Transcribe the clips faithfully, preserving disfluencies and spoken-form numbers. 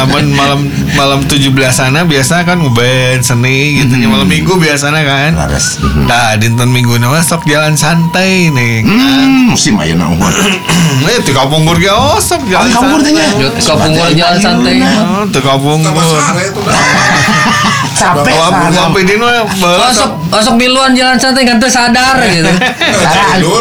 lamun malam malam tujuh belasan biasa kan ngeband seni gitu hmm. malam minggu biasanya kan. Laras. Nah, dinten minggu nama sok jalan santai nih. Hmm, musim ayeuna unggul. Eh, teu kapungkur ge oh sok jalan. Kapungkur teh nya. Kapungkur jalan santai. Oh, teu kapungkur. Capek sana. Sampai di nu osok osok miluan jalan santai kan teu sadar gitu. Tidur.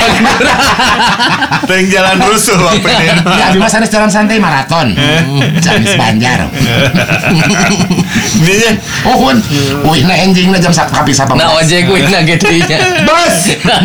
Teng jalan rusuh apa ini. Ya, di sana jalan santai maraton. Jamis Banjar. Dinya. Oh, un. Wih, na enjingna jam satu habis apa? Nah, ojek wih na gitu nya. Bos.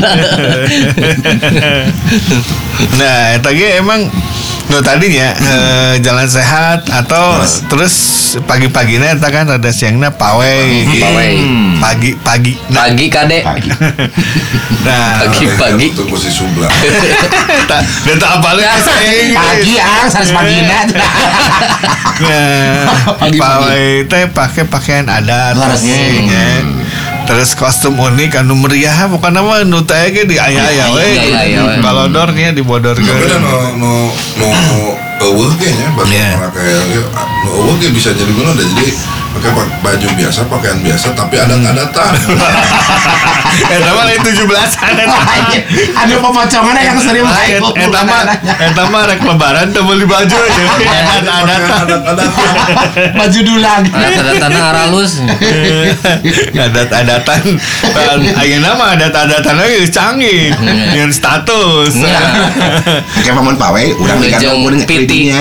Nah, tadi emang no tadinya eh, jalan sehat atau terus, terus pagi-paginya eta kan ada siangnya pawai. Pawai. Pagi pagi. Nah. Pagi kade. Pagi. Nah, pagi-pagi itu posisi sebelah. Dan tak apalagi Pagi ah, sanes pagina. Nah, pawai teh pakai pakaian adat. Terus kostum unik anu meriah bukan nama nu teh ge di aya-aya we. Balodornya dibodorkeun. No no no eueuh ge nya bagaimana kayak nu eueuh ge bisa jadi guna jadi pakai baju biasa, pakaian biasa tapi adat-adatan. Eta mah lain tujuh belasan eta. Anu pepoconganna yang sering main. Eta mah eta mah rek lebaran teu meuli baju aja. Adat-adatan. Baju dulang. Adat-adatan aralus. Adat-adatan. Ayeuna mah adat-adatan ge canggih. Nyeun status. Kayak pamun pawai urang digandung mun pitinya.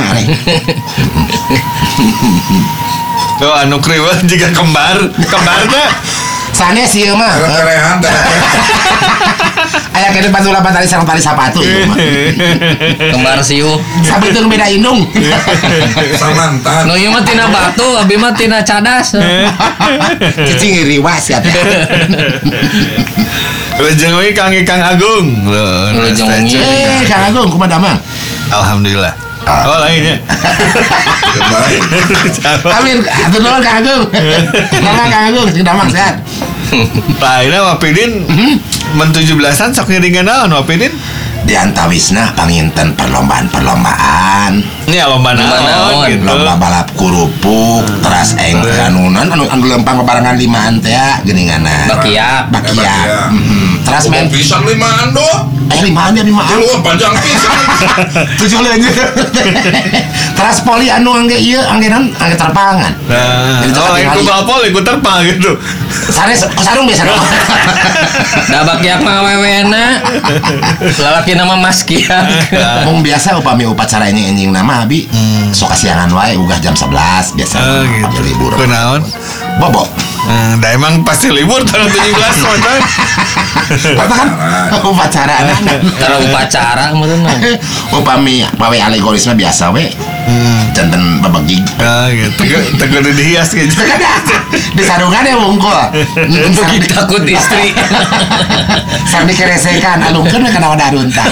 Tuh anu kriwel juga kembar, kembarnya sanes ieu mah. Kerehan dah. Aya ke depan ulah tali sareng tali sapatu ieu mah. Kembar siu. Sabeuteung beda indung. Samantan. Nu ieu mah tina batu, abi mah tina cadas. Cicing riwas ya teh. Lejeng we Kang Kang Agung. Lejeng we. Eh, Kang Agung kumaha damang? Alhamdulillah. Oh lainnya. Baik. Amin, atuh nuhun Kang Agung. Mangga Kang Agung sing damang sehat. Lainnya Wapidin men tujuh belasan sok ngiringan naon Wapidin? Di antawisna panginten perlombaan-perlombaan. Ini lomba naon gitu. Lomba balap kurupuk, teras eng anunan anu anu lempang bebarengan limaan teh geuninganna. Bakiak. Bakiak. Teras main pisan limaan doh. Eh limaan ya limaan. Lu panjang pisan. Tujuh leungeun. Teras poli anu angge ieu anggenan angge terpangan. Nah, oh ikut poli ikut terpang gitu. Sanes sarung biasa. Da bakiak mah awewena. Lalaki nama Mas Kiak. Mung biasa upami upacara ini enjing nama abi sok kasiangan wae ugah jam sebelas biasa. Oh gitu. Libur. Kunaon? Bobo. Nah, da emang pasti libur tanggal tujuh belas motor. Kan upacara Tara upacara meureun. Upami pawe alegorisme biasa we. Janten babagig. Ah gitu. Teu dihias gitu. Di sarungan ya wungkul. Begitu takut istri. Sambil keresekan alungkeun we kana wadah runtah.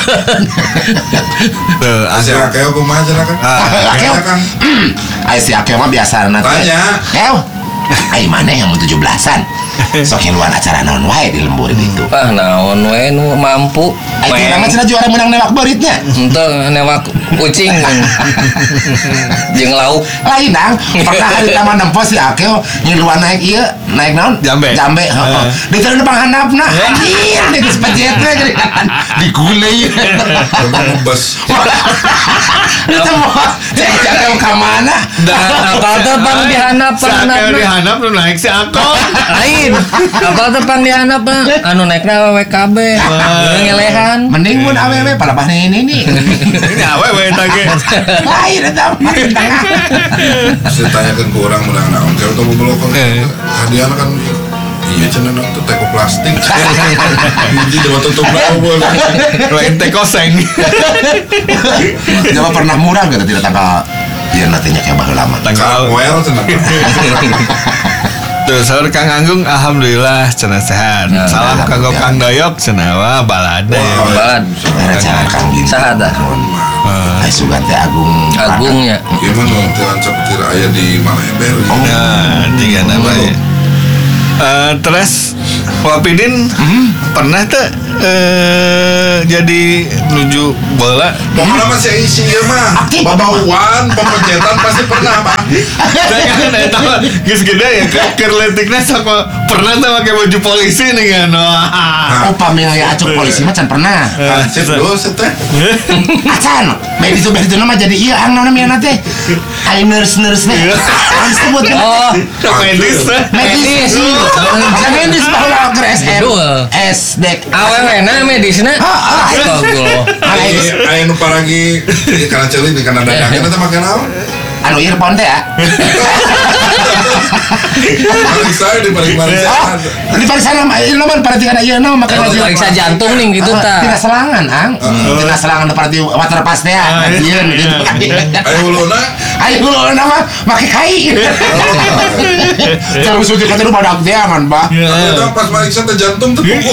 Tuh, Si Akeo kumaha cenah kan? Akeo kan. Ai si Akeo mah biasa nanti. Tanya. Akeo. Ai mana yang mau tujuh belasan? Sok hiluan acara naon wae di lembur itu. Ah naon we nu mampu. Ai teh nama cenah juara menang newak beuritnya. Henteu newak kucing. Jeung lauk. Lain nang pernah hari taman nempo si Akeo ngiluan naik ieu, naik naon? Jambe. Jambe, heeh. Di teu depan handapna. Anjir, di geus pejet we geuningan. Digulei. Ngebes. Itu mah. Si Akeo ka mana? Apal teh pang dihandap Si Akeo dihandap lu naik si Akeo. lain. Apal teh pang dihandap anu naikna W K B. Ngelehan. Mending mun awewe palapah ini nih. Ini awewe eta ge. Lain eta mah. Saya tanyakan ke orang menang naon kalau tahu belokon hadiah kan iya cenah naon teh teko plastik hiji dewa tutup bawol Lain teh koseng. Coba pernah murah gak tidak tanggal ya nantinya kayak baru lama Tanggal well cenah Tuh, saur Kang Anggung alhamdulillah cenah sehat. Nah, Salam kanggo Kang Doyok cenah wah balade. Balad. ada cara Kang Gin Saha tah? Ai sugan teh Agung Agungnya. gimana nantian seperti aya di Maleber Nah, tiga nama ya. Uh, terus Wapidin pernah tuh eh, jadi nuju bola. Pokoknya masih isi ya mah. Babauan, pemecetan pasti pernah Pak. Saya kan eh, tahu geus gede ya keur leutikna sok pernah tuh pakai baju polisi nih kan. Oh, pamela ya acuk polisi mah can pernah. Sip dulu seteh. Acan, medis itu medis nama jadi iya ang namanya teh. Ai nurse-nurse nih. Harus sebut Oh, medis. medis. Ada medis bahwa ke S M. S D. awewena medisna. Astagfirullah. Ai ai nu paragi kana ceuli di kana dadangnya teh make naon? Anu earphone teh ya. Paling saya di paling barisan. Di parisan mah ieu mah perhatikan ieu nama makanya Kalau periksa jantung nih gitu ta. Tina selangan, ang. Tina selangan perhati water pass teh ya. Anjeun gitu. Ayo uluna. Ayo dulu nama make kai. Terus uji kata lu badak teh aman, Pak. Eta pas periksa teh jantung teh pupuk.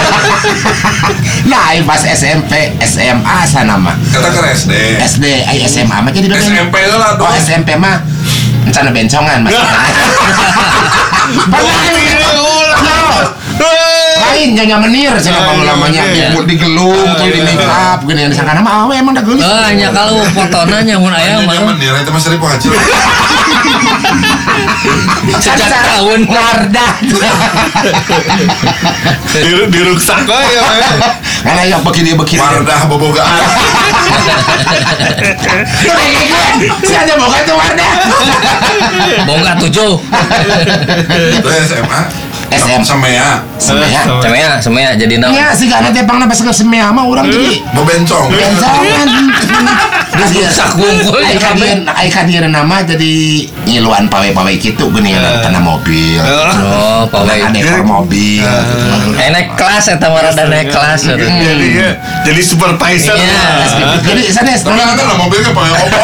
Nah, ai pas S M P, S M A sana mah. Kata ke S D. S D, ai S M A mah jadi S M P lah Oh, S M P mah rencana bencongan mas. Lain nyonya menir cenah pengalamannya dibuat digelung tuh di make up gini yang disangka nama awe emang dah gelis. Eh, nya kalau fotona nya mun aya mah. Zaman nilai itu masih ribu haji. Sejak tahun Wardah. Di di ruksak kok ya. Karena yang begini begini. Wardah bobogaan. Si ada boga tuh Wardah. boga tujuh. Itu S M A. S M Samea. Semea. Semea, semea jadi naon? Ya sih karena tepang pas ke semea mah orang jadi Bebencong. bencongan. Rusak bungkul Ai ya kabeh. kadieu ai kadieu nama jadi ngiluan pawe-pawe kitu geuning kana mobil. Oh, pawai. Ada ekor mobil. Eh, naik kelas eta mah rada naik kelas. Jadi ya, jadi supervisor. Iya. Jadi sanes Tapi kan lah mobilnya pakai opor.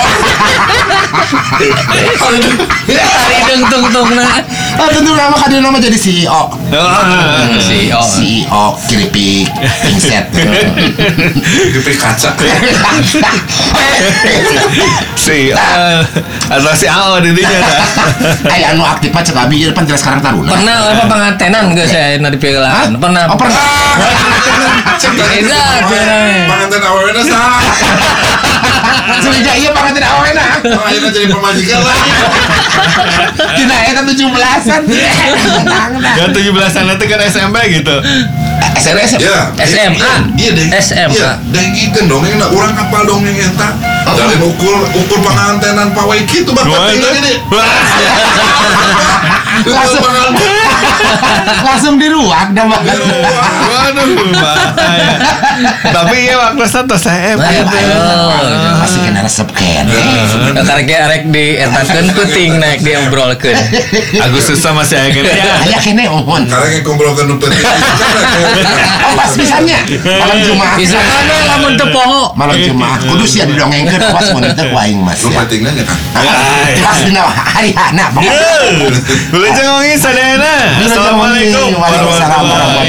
Tari deng tung tungna. Ah tentu nama kadieu nama jadi C E O. Si oh. C E O keripik pingset. Keripik kaca. Si eh, atau si Ao di dinya. Ai anu aktif mah cek abi ieu pan jelas sekarang taruna. Pernah apa pangantenan geus saya na dipieulaan. Pernah. Oh pernah. Eza Panganten awalnya sah. Sudah iya panganten awena. Akhirnya jadi pemajikan lagi. Dina eta tujuh belasan. Ya tujuh belasan itu kan S M P gitu. S M S. Ya. S M A. Iya deh. S M A. Iya, deng itu dongeng na urang kapal dongeng eta. Dari ukur ukur pangantenan pawai kitu Wah, bapak itu. tinggal gini. Langsung langsung di ruang dah makan. Waduh, bahaya. Tapi ya waktu satu saya Masih kena resep kan. Karek arek di etakeun puting naik diobrolkeun. Agustus sama saya kan. Aya kene ohon. Karena yang kumpulkan numpet. Oh pas pisannya. Malam Jumat. Bisa kana lamun teu poho. Malam Jumat. Kudu sia didongengkeun pas mun teh ku aing mas. Lu pentingnya kan. Pas dina hari hana. Boleh jangan ngomongin sadayana. Assalamualaikum Waalaikumsalam warahmatullahi